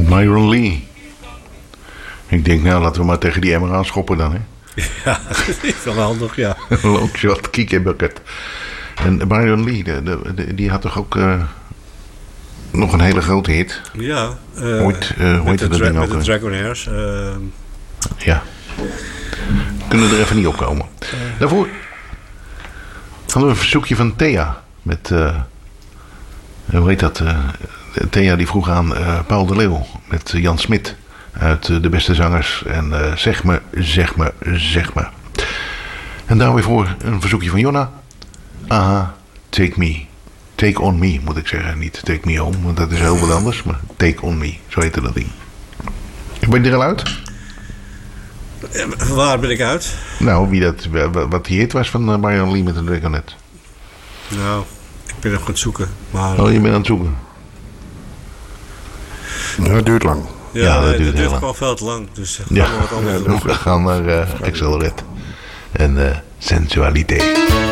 Myron Lee. Ik denk, nou, laten we maar tegen die emmer aanschoppen dan, hè. Ja, dat is wel handig, ja. Longshot, kick bucket. En Myron Lee, die had toch ook nog een hele grote hit? Ja. Hoe heette dat ding ook? Met de Dragonaires. Ja. Kunnen er even niet opkomen. Daarvoor hadden we een verzoekje van Thea. Met, hoe heet dat? Thea die vroeg aan Paul de Leeuw. Met Jan Smit. Uit De Beste Zangers. En zeg me, zeg me, zeg me. En daar weer voor een verzoekje van Jonna. Aha, Take Me. Take On Me moet ik zeggen. Niet Take Me Home, want dat is heel wat anders. Maar Take On Me, zo heette dat ding. Ben je er al uit? Waar ben ik uit? Nou, wat die hit was van Myron Lee met de Dragonet. Nou, ik ben nog aan het zoeken. Maar... Oh, je bent aan het zoeken? Ja, het duurt lang. Ja, dat duurt ook al veel te lang. Dus ja, we gaan naar Accelerate. En sensualiteit.